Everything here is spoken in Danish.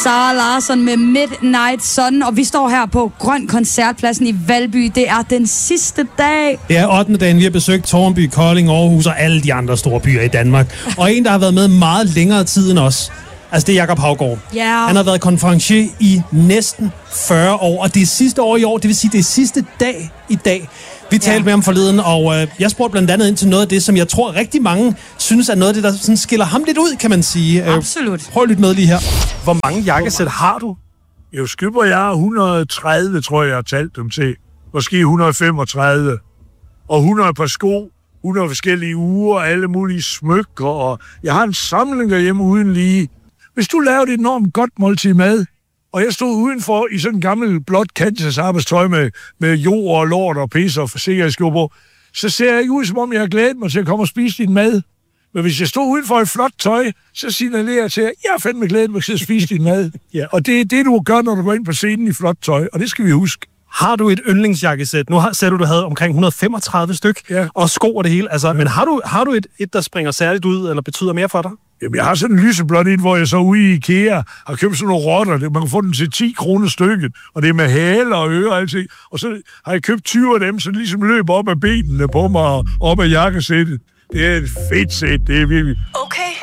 Sara Larsson med Midnight Sun, og vi står her på Grøn Koncertpladsen i Valby. Det er den sidste dag. Det er 8. dagen, vi har besøgt Tårnby, Kolding, Aarhus og alle de andre store byer i Danmark. Og en, der har været med meget længere tid end os, altså det er Jakob Haugaard. Yeah. Han har været konferencier i næsten 40 år, og det er sidste år i år, det vil sige, det er sidste dag i dag. Vi talte med ham forleden, og jeg spurgte blandt andet ind til noget af det, som jeg tror rigtig mange synes er noget af det, der sådan skiller ham lidt ud, kan man sige. Absolut. Prøv at lytte med lige her. Hvor mange jakkesæt har du? Jo, Skipper, jeg har 130, tror jeg har talt dem til. Måske 135. Og 100 par sko, 100 forskellige uger, alle mulige smykker, og jeg har en samling derhjemme uden lige. Hvis du lavede et enormt godt måltid mad, og jeg stod udenfor i sådan en gammel blåt Kansas arbejdstøj med jord og lort og pisse og sikkerhedssko på, så ser jeg ikke ud, som om jeg har glædet mig til at komme og spise din mad. Men hvis jeg stod udenfor i flot tøj, så signalerer jeg til, at jeg har fandme glædet mig til at spise din mad. Ja. Og det er det, du gør, når du går ind på scenen i flot tøj, og det skal vi huske. Har du et yndlingsjakkesæt? Nu sagde du havde omkring 135 styk, og sko og det hele. Altså, men har du et, der springer særligt ud, eller betyder mere for dig? Jamen, jeg har sådan en lyseblåt et, hvor jeg så ude i IKEA har købt sådan nogle rotter. Man kan få den til 10 kroner stykket, og det er med hale og ører og alting. Og så har jeg købt 20 af dem, så det ligesom løber op af benene på mig og op af jakkesættet. Det er et fedt sæt, det er virkelig. Okay,